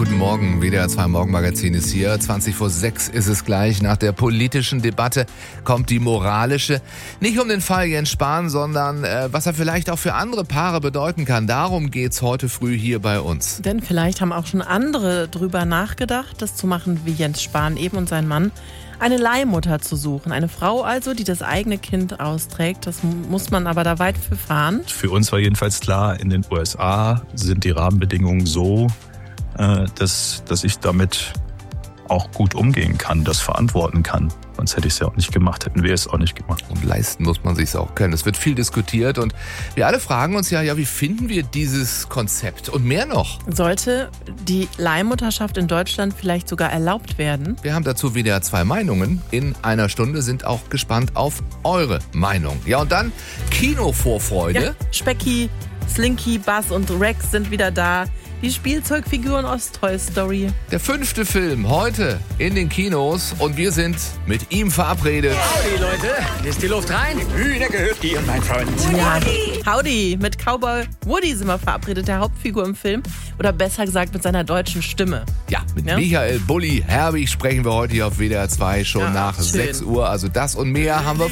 Guten Morgen, WDR 2 Morgenmagazin ist hier. 6:20 ist es gleich. Nach der politischen Debatte kommt die moralische. Nicht um den Fall Jens Spahn, sondern was er vielleicht auch für andere Paare bedeuten kann. Darum geht's heute früh hier bei uns. Denn vielleicht haben auch schon andere drüber nachgedacht, das zu machen wie Jens Spahn eben und sein Mann. Eine Leihmutter zu suchen. Eine Frau also, die das eigene Kind austrägt. Das muss man aber da weit für fahren. Für uns war jedenfalls klar, in den USA sind die Rahmenbedingungen so, dass ich damit auch gut umgehen kann, das verantworten kann. Sonst hätte ich es ja auch nicht gemacht, hätten wir es auch nicht gemacht. Und leisten muss man sich auch können. Es wird viel diskutiert und wir alle fragen uns ja, wie finden wir dieses Konzept? Und mehr noch. Sollte die Leihmutterschaft in Deutschland vielleicht sogar erlaubt werden? Wir haben dazu wieder 2 Meinungen in einer Stunde, sind auch gespannt auf eure Meinung. Ja, und dann Kinovorfreude. Ja, Specki, Slinky, Buzz und Rex sind wieder da. Die Spielzeugfiguren aus Toy Story. Der 5. Film heute in den Kinos und wir sind mit ihm verabredet. Howdy, Leute. Ist die Luft rein? Hühner gehört dir, mein Freund. Ja, Howdy. Mit Cowboy Woody sind wir verabredet, der Hauptfigur im Film. Oder besser gesagt mit seiner deutschen Stimme. Ja, mit Michael Bulli Herbig sprechen wir heute hier auf WDR 2 schon nach schön. 6 Uhr. Also das und mehr haben wir